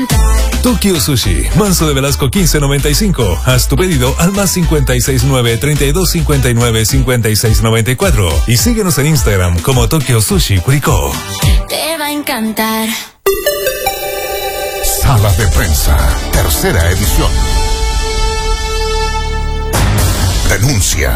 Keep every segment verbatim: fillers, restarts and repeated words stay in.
Tokyo Sushi, Manso de Velasco quince noventa y cinco. Haz tu pedido al más cincuenta y seis nueve, treinta y dos cincuenta y nueve, cincuenta y seis noventa y cuatro. Y síguenos en Instagram como Tokyo Sushi Curicó. Te va a encantar. Sala de Prensa, tercera edición. Denuncia.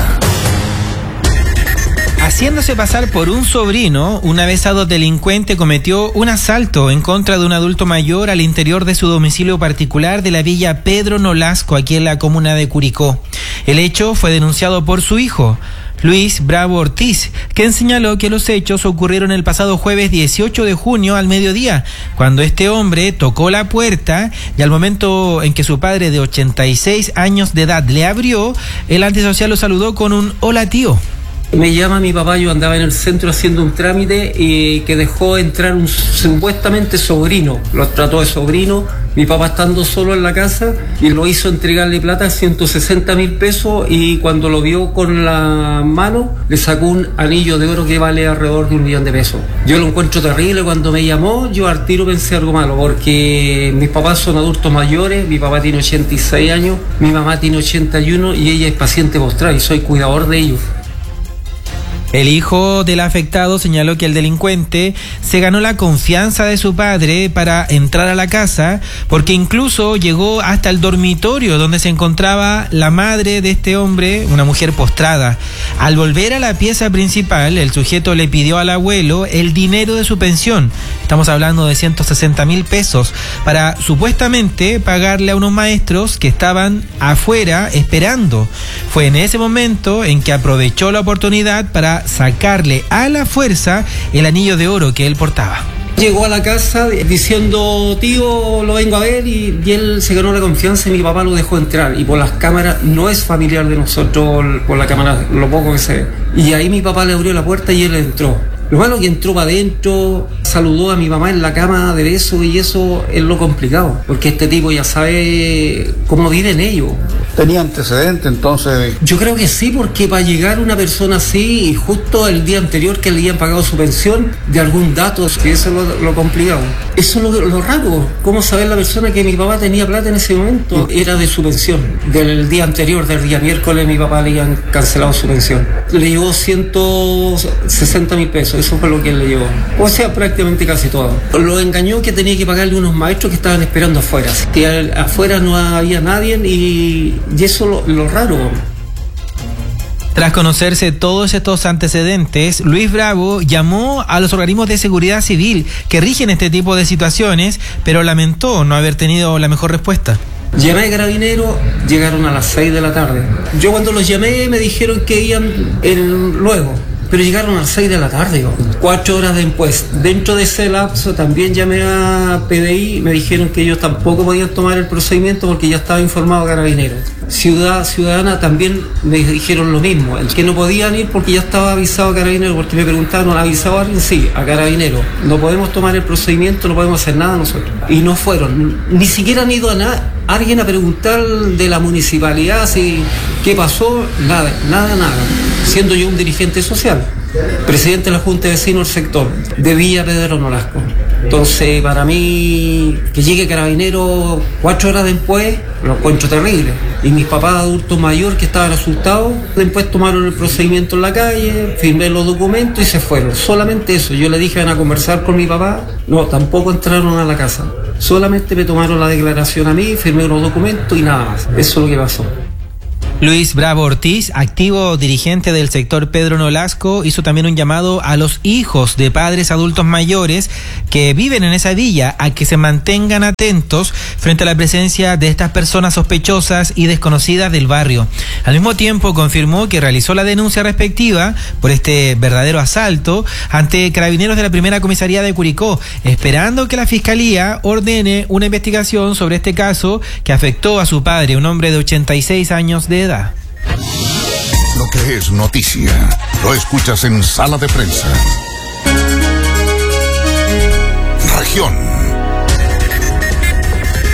Haciéndose pasar por un sobrino, un avesado delincuente cometió un asalto en contra de un adulto mayor al interior de su domicilio particular de la villa Pedro Nolasco, aquí en la comuna de Curicó. El hecho fue denunciado por su hijo, Luis Bravo Ortiz, quien señaló que los hechos ocurrieron el pasado jueves dieciocho de junio al mediodía, cuando este hombre tocó la puerta y al momento en que su padre de ochenta y seis años de edad le abrió, el antisocial lo saludó con un hola tío. Me llama mi papá, yo andaba en el centro haciendo un trámite y que dejó entrar un supuestamente sobrino, lo trató de sobrino, mi papá estando solo en la casa y lo hizo entregarle plata, ciento sesenta mil pesos, y cuando lo vio con la mano le sacó un anillo de oro que vale alrededor de un millón de pesos. Yo lo encuentro terrible. Cuando me llamó yo al tiro pensé algo malo, porque mis papás son adultos mayores, mi papá tiene ochenta y seis años, mi mamá tiene ochenta y uno y ella es paciente postrada y soy cuidador de ellos. El hijo del afectado señaló que el delincuente se ganó la confianza de su padre para entrar a la casa, porque incluso llegó hasta el dormitorio donde se encontraba la madre de este hombre, una mujer postrada. Al volver a la pieza principal, el sujeto le pidió al abuelo el dinero de su pensión, estamos hablando de ciento sesenta mil pesos, para supuestamente pagarle a unos maestros que estaban afuera esperando. Fue en ese momento en que aprovechó la oportunidad para sacarle a la fuerza el anillo de oro que él portaba. Llegó a la casa diciendo, tío, lo vengo a ver, y, y él se ganó la confianza y mi papá lo dejó entrar, y por las cámaras no es familiar de nosotros, por la cámara, lo poco que se ve. Y ahí mi papá le abrió la puerta y él entró. Lo malo que entró para adentro, saludó a mi mamá en la cama de beso, y eso es lo complicado, porque este tipo ya sabe cómo viven ellos. ¿Tenía antecedentes entonces? Yo creo que sí, porque para llegar una persona así, y justo el día anterior que le habían pagado su pensión, de algún dato, que eso es lo, lo complicado. Eso es lo, lo raro, cómo saber la persona que mi papá tenía plata en ese momento, era de su pensión. Del día anterior, del día miércoles, mi papá le habían cancelado su pensión. Le llevó ciento sesenta mil pesos. Eso fue lo que él le llevó. O sea, prácticamente casi todo. Lo engañó que tenía que pagarle unos maestros que estaban esperando afuera. Que afuera no había nadie, y, y eso lo, lo raro. Tras conocerse todos estos antecedentes, Luis Bravo llamó a los organismos de seguridad civil que rigen este tipo de situaciones, pero lamentó no haber tenido la mejor respuesta. Llamé a Carabineros, llegaron a las seis de la tarde. Yo cuando los llamé me dijeron que iban el, luego. Pero llegaron a las seis de la tarde, cuatro horas después. Dentro de ese lapso también llamé a P D I, me dijeron que ellos tampoco podían tomar el procedimiento porque ya estaba informado Carabineros. Ciudad Ciudadana también me dijeron lo mismo, el que no podían ir porque ya estaba avisado a Carabineros, porque me preguntaron, ¿no ha avisado a alguien? Sí, a Carabineros. No podemos tomar el procedimiento, no podemos hacer nada nosotros. Y no fueron, ni siquiera han ido a nada. Alguien a preguntar de la municipalidad si qué pasó, nada, nada, nada. Siendo yo un dirigente social, presidente de la Junta de Vecinos del sector de Villa Pedro Nolasco. Entonces, para mí, que llegue Carabineros cuatro horas después, lo encuentro terrible. Y mis papás adultos mayores que estaban asustados, después tomaron el procedimiento en la calle, firmé los documentos y se fueron. Solamente eso. Yo le dije, van a conversar con mi papá. No, tampoco entraron a la casa. Solamente me tomaron la declaración a mí, firmé los documentos y nada más. Eso es lo que pasó. Luis Bravo Ortiz, activo dirigente del sector Pedro Nolasco, hizo también un llamado a los hijos de padres adultos mayores que viven en esa villa a que se mantengan atentos frente a la presencia de estas personas sospechosas y desconocidas del barrio. Al mismo tiempo confirmó que realizó la denuncia respectiva por este verdadero asalto ante Carabineros de la Primera Comisaría de Curicó, esperando que la Fiscalía ordene una investigación sobre este caso que afectó a su padre, un hombre de ochenta y seis años de edad. Lo que es noticia, lo escuchas en Sala de Prensa. Región.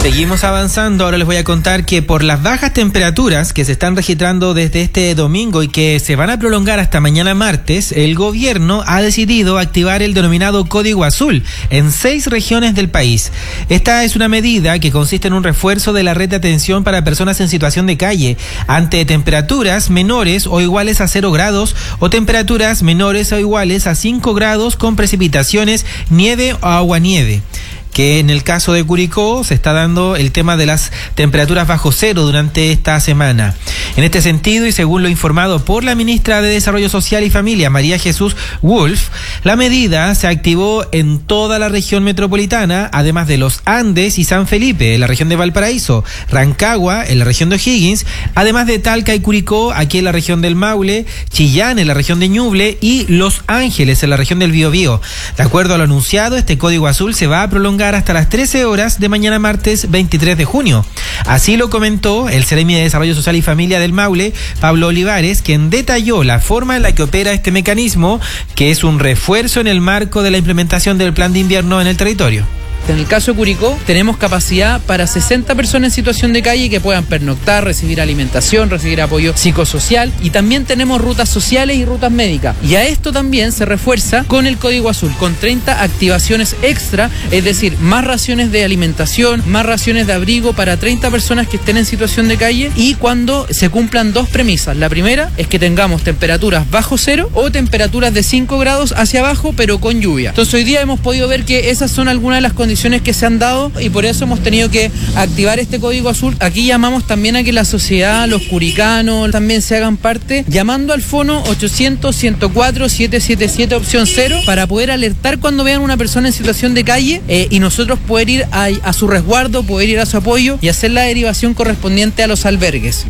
Seguimos avanzando, ahora les voy a contar que por las bajas temperaturas que se están registrando desde este domingo y que se van a prolongar hasta mañana martes, el gobierno ha decidido activar el denominado Código Azul en seis regiones del país. Esta es una medida que consiste en un refuerzo de la red de atención para personas en situación de calle ante temperaturas menores o iguales a cero grados o temperaturas menores o iguales a cinco grados con precipitaciones, nieve o aguanieve. Que en el caso de Curicó se está dando el tema de las temperaturas bajo cero durante esta semana. En este sentido, y según lo informado por la ministra de Desarrollo Social y Familia, María Jesús Wolf, la medida se activó en toda la región metropolitana, además de los Andes y San Felipe, en la región de Valparaíso, Rancagua, en la región de O'Higgins, además de Talca y Curicó, aquí en la región del Maule, Chillán, en la región de Ñuble, y Los Ángeles, en la región del Biobío. De acuerdo a lo anunciado, este Código Azul se va a prolongar hasta las trece horas de mañana martes veintitrés de junio. Así lo comentó el Seremi de Desarrollo Social y Familia del Maule, Pablo Olivares, quien detalló la forma en la que opera este mecanismo, que es un refuerzo en el marco de la implementación del plan de invierno en el territorio. En el caso de Curicó, tenemos capacidad para sesenta personas en situación de calle que puedan pernoctar, recibir alimentación, recibir apoyo psicosocial, y también tenemos rutas sociales y rutas médicas. Y a esto también se refuerza con el Código Azul, con treinta activaciones extra, es decir, más raciones de alimentación, más raciones de abrigo para treinta personas que estén en situación de calle, y cuando se cumplan dos premisas. La primera es que tengamos temperaturas bajo cero o temperaturas de cinco grados hacia abajo, pero con lluvia. Entonces hoy día hemos podido ver que esas son algunas de las condiciones que se han dado, y por eso hemos tenido que activar este Código Azul. Aquí llamamos también a que la sociedad, los curicanos también se hagan parte, llamando al fono ochocientos, ciento cuatro, setecientos setenta y siete opción cero para poder alertar cuando vean una persona en situación de calle eh, y nosotros poder ir a, a su resguardo, poder ir a su apoyo y hacer la derivación correspondiente a los albergues.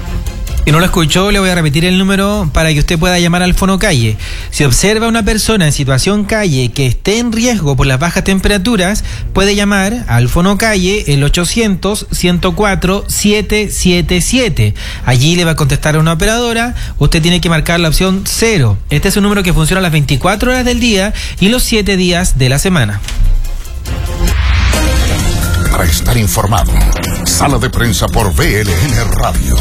Si no lo escuchó, le voy a repetir el número para que usted pueda llamar al Fono Calle. Si observa a una persona en situación calle que esté en riesgo por las bajas temperaturas, puede llamar al Fono Calle el ochocientos, ciento cuatro, setecientos setenta y siete. Allí le va a contestar a una operadora. Usted tiene que marcar la opción cero. Este es un número que funciona las veinticuatro horas del día y los siete días de la semana. Para estar informado, Sala de Prensa por B L N Radio.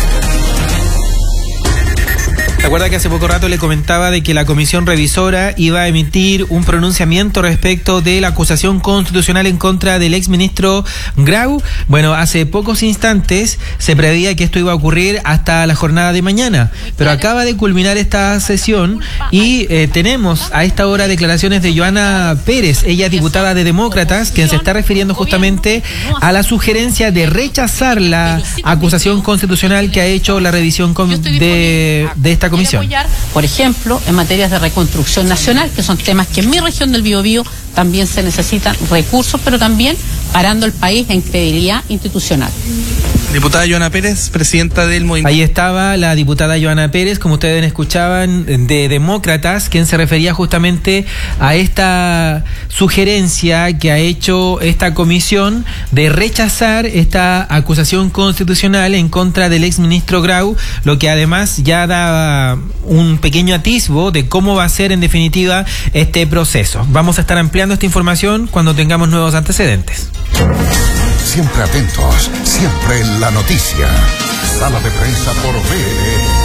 Recuerda que hace poco rato le comentaba de que la comisión revisora iba a emitir un pronunciamiento respecto de la acusación constitucional en contra del exministro Grau. Bueno, hace pocos instantes se preveía que esto iba a ocurrir hasta la jornada de mañana, pero acaba de culminar esta sesión y eh, tenemos a esta hora declaraciones de Joana Pérez, ella diputada de Demócratas, quien se está refiriendo justamente a la sugerencia de rechazar la acusación constitucional que ha hecho la revisión de, de esta comisión. Apoyar, por ejemplo, en materias de reconstrucción nacional, que son temas que en mi región del Biobío también se necesitan recursos, pero también parando el país en credibilidad institucional. Diputada Joana Pérez, presidenta del movimiento. Ahí estaba la diputada Joana Pérez, como ustedes escuchaban, de Demócratas, quien se refería justamente a esta sugerencia que ha hecho esta comisión de rechazar esta acusación constitucional en contra del exministro Grau, lo que además ya da un pequeño atisbo de cómo va a ser en definitiva este proceso. Vamos a estar ampliando esta información cuando tengamos nuevos antecedentes. Siempre atentos, siempre en la noticia. Sala de Prensa por B L N.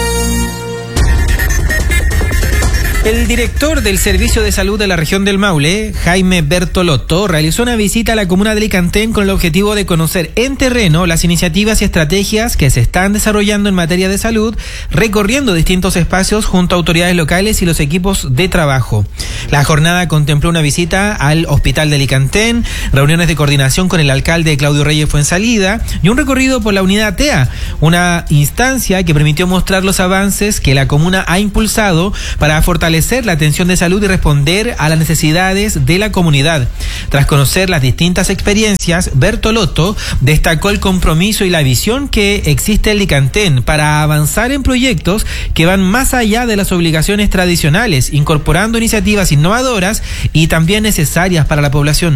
El director del Servicio de Salud de la región del Maule, Jaime Bertolotto, realizó una visita a la comuna de Licantén con el objetivo de conocer en terreno las iniciativas y estrategias que se están desarrollando en materia de salud, recorriendo distintos espacios junto a autoridades locales y los equipos de trabajo. La jornada contempló una visita al Hospital de Licantén, reuniones de coordinación con el alcalde Claudio Reyes Fuensalida y un recorrido por la unidad T E A, una instancia que permitió mostrar los avances que la comuna ha impulsado para fortalecer la atención de salud y responder a las necesidades de la comunidad. Tras conocer las distintas experiencias, Bertolotto destacó el compromiso y la visión que existe en Licantén para avanzar en proyectos que van más allá de las obligaciones tradicionales, incorporando iniciativas innovadoras y también necesarias para la población.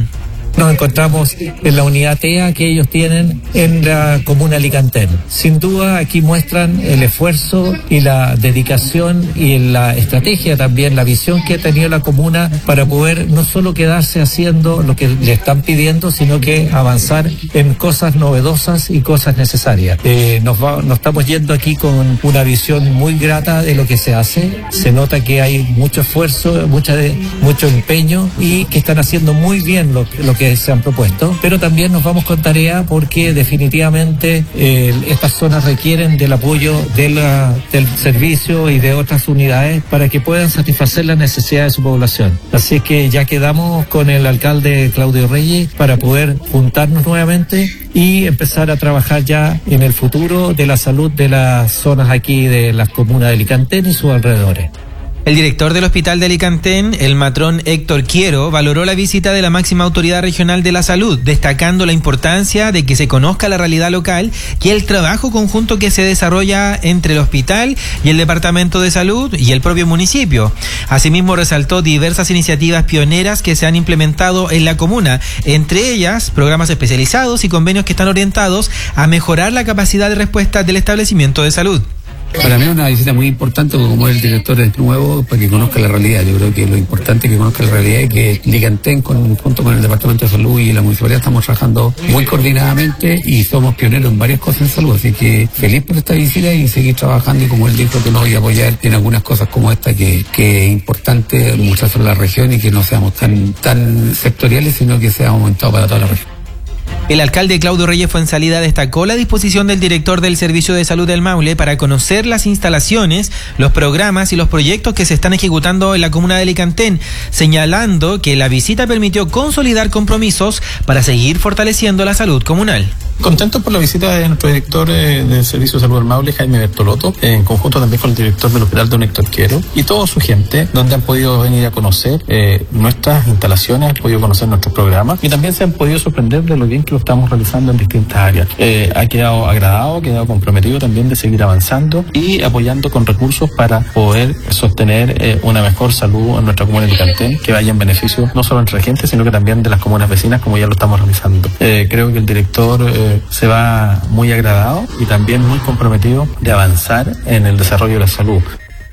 nos encontramos en la unidad T E A que ellos tienen en la comuna de Alicantén. Sin duda aquí muestran el esfuerzo y la dedicación y la estrategia también, la visión que ha tenido la comuna para poder no solo quedarse haciendo lo que le están pidiendo, sino que avanzar en cosas novedosas y cosas necesarias. Eh, nos, va, nos estamos yendo aquí con una visión muy grata de lo que se hace. Se nota que hay mucho esfuerzo, mucha de, mucho empeño y que están haciendo muy bien lo, lo que se han propuesto, pero también nos vamos con tarea porque definitivamente eh, estas zonas requieren del apoyo de la, del servicio y de otras unidades para que puedan satisfacer las necesidades de su población. Así que ya quedamos con el alcalde Claudio Reyes para poder juntarnos nuevamente y empezar a trabajar ya en el futuro de la salud de las zonas aquí de las comunas de Alicantén y sus alrededores. El director del Hospital de Alicantén, el matrón Héctor Quiero, valoró la visita de la máxima autoridad regional de la salud, destacando la importancia de que se conozca la realidad local y el trabajo conjunto que se desarrolla entre el hospital y el Departamento de Salud y el propio municipio. Asimismo, resaltó diversas iniciativas pioneras que se han implementado en la comuna, entre ellas programas especializados y convenios que están orientados a mejorar la capacidad de respuesta del establecimiento de salud. Para mí es una visita muy importante porque como el director es nuevo, para que conozca la realidad. Yo creo que lo importante es que conozca la realidad y que Alicantén, con, junto con el Departamento de Salud y la Municipalidad, estamos trabajando muy coordinadamente y somos pioneros en varias cosas en salud. Así que feliz por esta visita y seguir trabajando y como él dijo que nos voy a apoyar en algunas cosas como esta que, que es importante muchas en la región y que no seamos tan, tan sectoriales, sino que sea aumentado para toda la región. El alcalde Claudio Reyes Fuenzalida destacó la disposición del director del Servicio de Salud del Maule para conocer las instalaciones, los programas y los proyectos que se están ejecutando en la comuna de Alicantén, señalando que la visita permitió consolidar compromisos para seguir fortaleciendo la salud comunal. Contentos por la visita de nuestro director eh, del Servicio de Salud del Maule, Jaime Bertolotto, eh, en conjunto también con el director del Hospital, don Héctor Quiero, y toda su gente, donde han podido venir a conocer eh, nuestras instalaciones, han podido conocer nuestros programas y también se han podido sorprender de lo bien que lo estamos realizando en distintas áreas. Eh, ha quedado agradado, ha quedado comprometido también de seguir avanzando y apoyando con recursos para poder sostener eh, una mejor salud en nuestra comuna de Alicantén, que vaya en beneficio no solo de nuestra gente, sino que también de las comunas vecinas, como ya lo estamos realizando. Eh, creo que el director eh, se va muy agradado y también muy comprometido de avanzar en el desarrollo de la salud.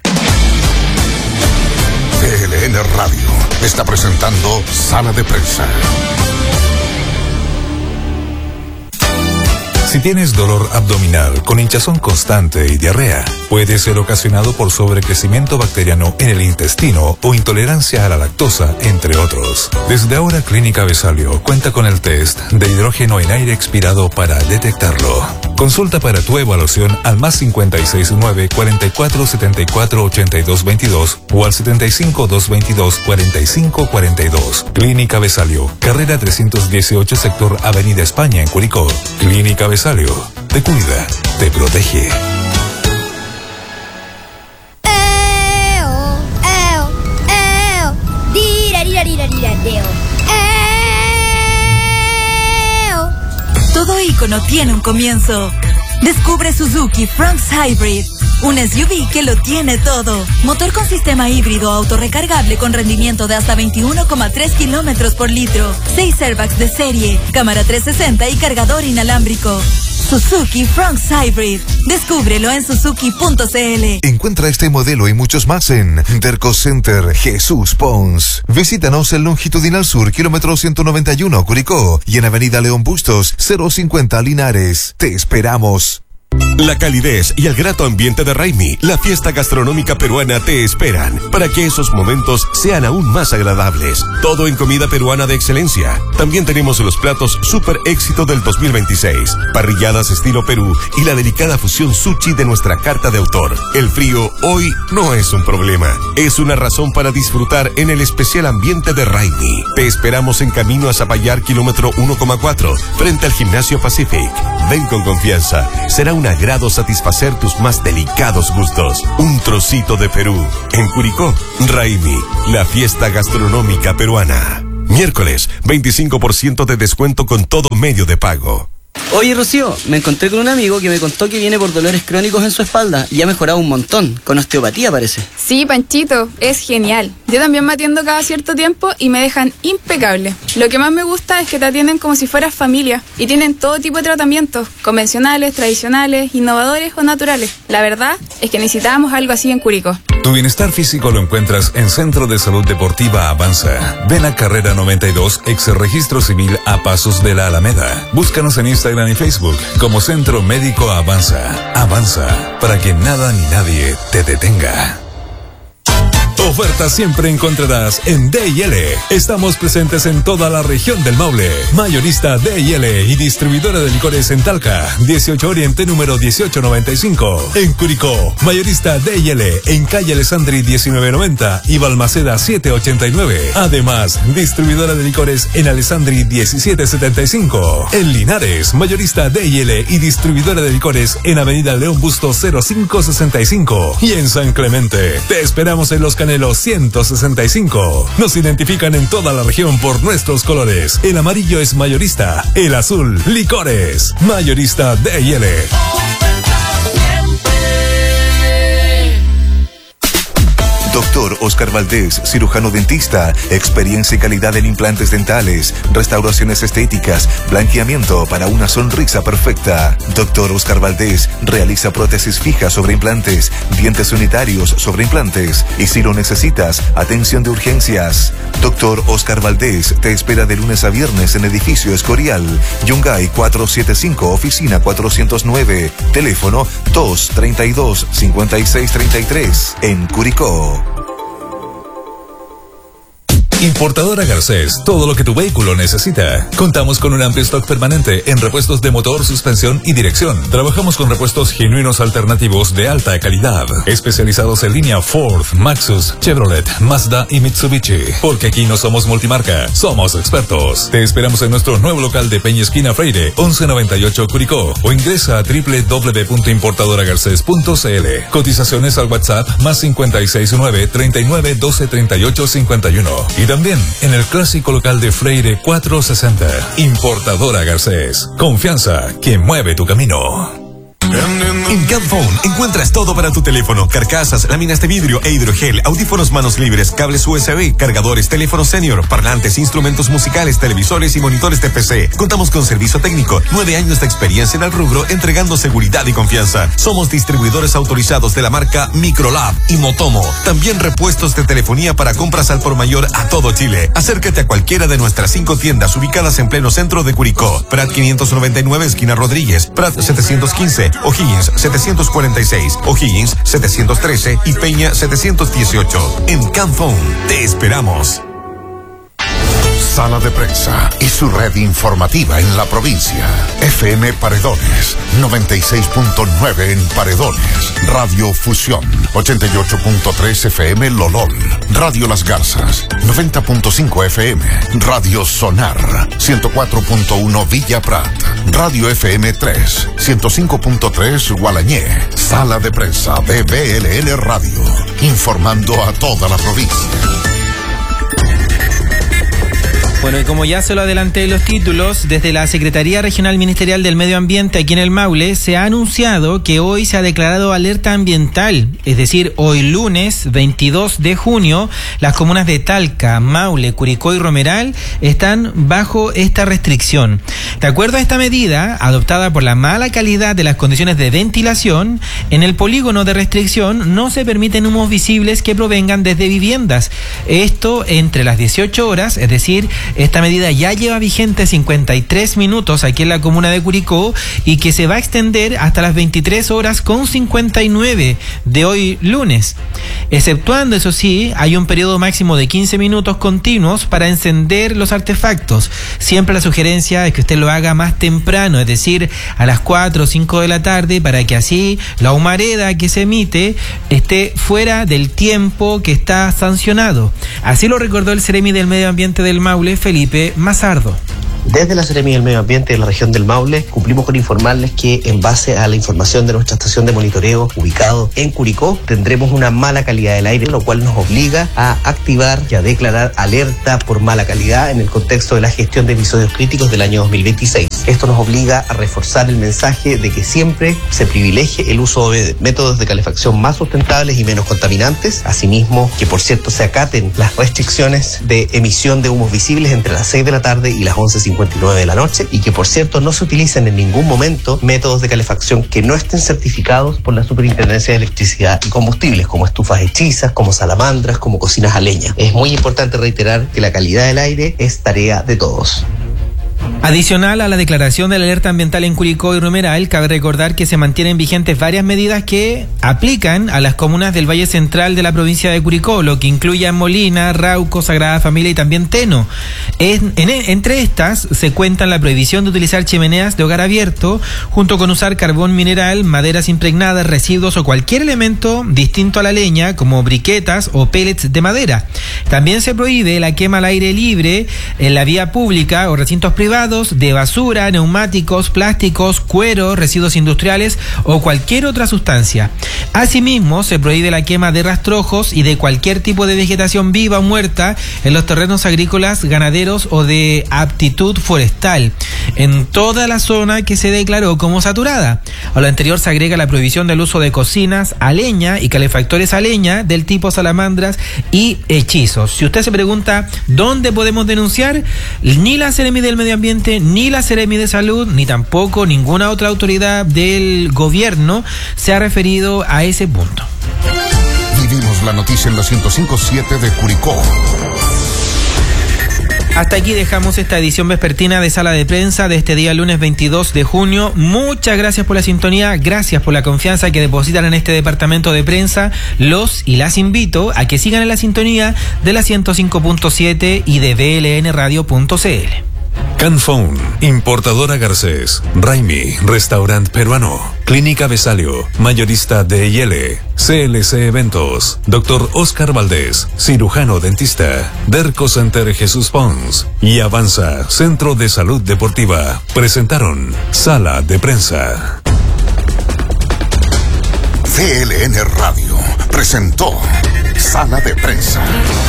T L N Radio está presentando Sala de Prensa. Si tienes dolor abdominal con hinchazón constante y diarrea, puede ser ocasionado por sobrecrecimiento bacteriano en el intestino o intolerancia a la lactosa, entre otros. Desde ahora, Clínica Besalio cuenta con el test de hidrógeno en aire expirado para detectarlo. Consulta para tu evaluación al más cincuenta y seis nueve, cuarenta y cuatro, setenta y cuatro, ochenta y dos veintidós o al setenta y cinco, doscientos veintidós, cuarenta y cinco cuarenta y dos. Clínica Besalio, carrera trescientos dieciocho, sector Avenida España, en Curicó. Clínica Besalio, te cuida, te protege. Eo, eo, eo, dira, dira, dira, dira, deo. Eo. Todo ícono tiene un comienzo. Descubre Suzuki Fronx Hybrid, un S U V que lo tiene todo. Motor con sistema híbrido autorrecargable con rendimiento de hasta veintiuno coma tres kilómetros por litro, seis airbags de serie, cámara trescientos sesenta y cargador inalámbrico. Suzuki Fronx Hybrid. Descúbrelo en suzuki punto c l. Encuentra este modelo y muchos más en Derco Center Jesús Pons. Visítanos en Longitudinal Sur, kilómetro ciento noventa y uno, Curicó, y en Avenida León Bustos, cero cincuenta, Linares. Te esperamos. La calidez y el grato ambiente de Raimi, la fiesta gastronómica peruana, te esperan para que esos momentos sean aún más agradables. Todo en comida peruana de excelencia. También tenemos los platos super éxito del dos mil veintiséis, parrilladas estilo Perú y la delicada fusión sushi de nuestra carta de autor. El frío hoy no es un problema, es una razón para disfrutar en el especial ambiente de Raimi. Te esperamos en camino a Zapallar, kilómetro uno coma cuatro, frente al Gimnasio Pacific. Ven con confianza, será un agrado satisfacer tus más delicados gustos. Un trocito de Perú. En Curicó, Raimi, la fiesta gastronómica peruana. Miércoles, veinticinco por ciento de descuento con todo medio de pago. Oye, Rocío, me encontré con un amigo que me contó que viene por dolores crónicos en su espalda y ha mejorado un montón, con osteopatía parece. Sí, Panchito, es genial. Yo también me atiendo cada cierto tiempo y me dejan impecable. Lo que más me gusta es que te atienden como si fueras familia y tienen todo tipo de tratamientos, convencionales, tradicionales, innovadores o naturales. La verdad es que necesitábamos algo así en Curicó. Tu bienestar físico lo encuentras en Centro de Salud Deportiva Avanza. Ven a Carrera noventa y dos, ex registro civil a pasos de la Alameda. Búscanos en Instagram y Facebook como Centro Médico Avanza. Avanza, para que nada ni nadie te detenga. Ofertas siempre encontrarás en D y L. Estamos presentes en toda la región del Maule. Mayorista D y L y distribuidora de licores en Talca, dieciocho Oriente número dieciocho noventa y cinco. En Curicó, mayorista D y L en calle Alessandri diecinueve noventa y Balmaceda siete ochenta y nueve. Además, distribuidora de licores en Alessandri diecisiete setenta y cinco. En Linares, mayorista D y L y distribuidora de licores en Avenida León Bustos cero cinco sesenta y cinco. Y en San Clemente, te esperamos en Los Canelos ciento sesenta y cinco. Nos identifican en toda la región por nuestros colores. El amarillo es mayorista, el azul, licores. Mayorista D y L. Doctor Oscar Valdés, cirujano dentista, experiencia y calidad en implantes dentales, restauraciones estéticas, blanqueamiento para una sonrisa perfecta. Doctor Oscar Valdés realiza prótesis fijas sobre implantes, dientes unitarios sobre implantes y si lo necesitas, atención de urgencias. Doctor Oscar Valdés te espera de lunes a viernes en edificio Escorial, Yungay cuatrocientos setenta y cinco, oficina cuatrocientos nueve, teléfono dos treinta y dos, cincuenta y seis treinta y tres, en Curicó. Importadora Garcés, todo lo que tu vehículo necesita. Contamos con un amplio stock permanente en repuestos de motor, suspensión y dirección. Trabajamos con repuestos genuinos alternativos de alta calidad, especializados en línea Ford, Maxus, Chevrolet, Mazda y Mitsubishi. Porque aquí no somos multimarca, somos expertos. Te esperamos en nuestro nuevo local de Peña Esquina Freire, once noventa y ocho Curicó, o ingresa a doble u doble u doble u punto importadora garcés punto c l. Cotizaciones al WhatsApp más cincuenta y seis nueve, treinta y nueve, doce, treinta y ocho, cincuenta y uno. Y también en el clásico local de Freire cuatrocientos sesenta. Importadora Garcés. Confianza que mueve tu camino. En Camphone encuentras todo para tu teléfono: carcasas, láminas de vidrio e hidrogel, audífonos manos libres, cables U S B, cargadores, teléfonos senior, parlantes, instrumentos musicales, televisores y monitores de P C. Contamos con servicio técnico, nueve años de experiencia en el rubro, entregando seguridad y confianza. Somos distribuidores autorizados de la marca Microlab y Motomo. También repuestos de telefonía para compras al por mayor a todo Chile. Acércate a cualquiera de nuestras cinco tiendas ubicadas en pleno centro de Curicó: Prat quinientos noventa y nueve, esquina Rodríguez; Prat setecientos quince, O'Higgins setecientos cuarenta y seis, O'Higgins setecientos trece y Peña setecientos dieciocho. En Camphone te esperamos. Sala de Prensa y su red informativa en la provincia. F M Paredones, noventa y seis punto nueve en Paredones. Radio Fusión, ochenta y ocho punto tres F M Lolol. Radio Las Garzas, noventa punto cinco F M. Radio Sonar, ciento cuatro punto uno Villa Prat. Radio F M tres, ciento cinco punto tres Gualañé. Sala de Prensa de B L L Radio, informando a toda la provincia. Bueno, y como ya se lo adelanté en los títulos, desde la Secretaría Regional Ministerial del Medio Ambiente aquí en el Maule se ha anunciado que hoy se ha declarado alerta ambiental, es decir, hoy lunes veintidós de junio, las comunas de Talca, Maule, Curicó y Romeral están bajo esta restricción. De acuerdo a esta medida, adoptada por la mala calidad de las condiciones de ventilación, en el polígono de restricción no se permiten humos visibles que provengan desde viviendas. Esto entre las dieciocho horas, es decir, esta medida ya lleva vigente cincuenta y tres minutos aquí en la comuna de Curicó y que se va a extender hasta las veintitrés horas con cincuenta y nueve de hoy lunes. Exceptuando, eso sí, hay un periodo máximo de quince minutos continuos para encender los artefactos. Siempre la sugerencia es que usted lo haga más temprano, es decir, a las cuatro o cinco de la tarde, para que así la humareda que se emite esté fuera del tiempo que está sancionado. Así lo recordó el Ceremi del Medio Ambiente del Maule, Felipe Mazardo. Desde la Seremía del Medio Ambiente de la región del Maule cumplimos con informarles que en base a la información de nuestra estación de monitoreo ubicado en Curicó tendremos una mala calidad del aire, lo cual nos obliga a activar y a declarar alerta por mala calidad en el contexto de la gestión de episodios críticos del año dos mil veintiséis. Esto nos obliga a reforzar el mensaje de que siempre se privilegie el uso de métodos de calefacción más sustentables y menos contaminantes. Asimismo, que por cierto se acaten las restricciones de emisión de humos visibles entre las seis de la tarde y las once cincuenta y nueve de la noche, y que por cierto no se utilicen en ningún momento métodos de calefacción que no estén certificados por la Superintendencia de Electricidad y Combustibles, como estufas hechizas, como salamandras, como cocinas a leña. Es muy importante reiterar que la calidad del aire es tarea de todos. Adicional a la declaración de la alerta ambiental en Curicó y Romeral, cabe recordar que se mantienen vigentes varias medidas que aplican a las comunas del Valle Central de la provincia de Curicó, lo que incluye a Molina, Rauco, Sagrada Familia y también Teno. En, en, entre estas se cuentan la prohibición de utilizar chimeneas de hogar abierto, junto con usar carbón mineral, maderas impregnadas, residuos o cualquier elemento distinto a la leña, como briquetas o pellets de madera. También se prohíbe la quema al aire libre en la vía pública o recintos privados de basura, neumáticos, plásticos, cuero, residuos industriales o cualquier otra sustancia. Asimismo, se prohíbe la quema de rastrojos y de cualquier tipo de vegetación viva o muerta en los terrenos agrícolas, ganaderos o de aptitud forestal, en toda la zona que se declaró como saturada. A lo anterior se agrega la prohibición del uso de cocinas a leña y calefactores a leña del tipo salamandras y hechizos. Si usted se pregunta dónde podemos denunciar, ni la Seremi del Medio Ambiente, ni la Seremi de Salud, ni tampoco ninguna otra autoridad del gobierno se ha referido a ese punto. Vivimos la noticia en la ciento cinco punto siete de Curicó. Hasta aquí dejamos esta edición vespertina de Sala de Prensa de este día lunes veintidós de junio. Muchas gracias por la sintonía, gracias por la confianza que depositan en este departamento de prensa. Los y las invito a que sigan en la sintonía de la ciento cinco punto siete y de B L N radio punto c l. Canphone, Importadora Garcés, Raimi, Restaurant Peruano, Clínica Besalio, Mayorista de I L, C L C Eventos, Doctor Oscar Valdés, Cirujano Dentista, Derco Center Jesús Pons y Avanza, Centro de Salud Deportiva, presentaron Sala de Prensa. V L N Radio presentó Sala de Prensa.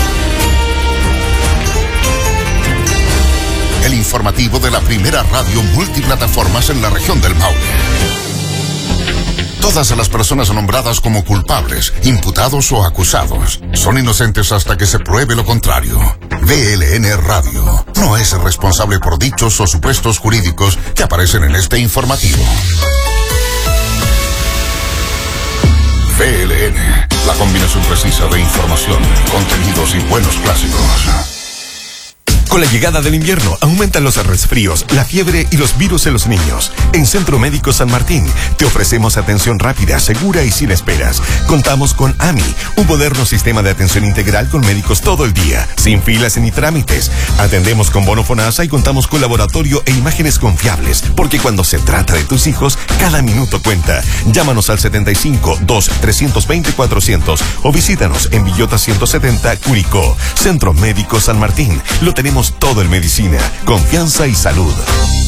El informativo de la primera radio multiplataformas en la región del Maule. Todas las personas nombradas como culpables, imputados o acusados son inocentes hasta que se pruebe lo contrario. V L N Radio no es responsable por dichos o supuestos jurídicos que aparecen en este informativo. V L N, la combinación precisa de información, contenidos y buenos clásicos. Con la llegada del invierno aumentan los resfríos, la fiebre y los virus en los niños. En Centro Médico San Martín te ofrecemos atención rápida, segura y sin esperas. Contamos con A M I, un moderno sistema de atención integral con médicos todo el día, sin filas ni trámites. Atendemos con bono FONASA y contamos con laboratorio e imágenes confiables, porque cuando se trata de tus hijos, cada minuto cuenta. Llámanos al setenta y cinco, dos, trescientos veinte, cuatrocientos o visítanos en Villota ciento setenta, Curicó. Centro Médico San Martín. Lo tenemos todo en medicina, confianza y salud.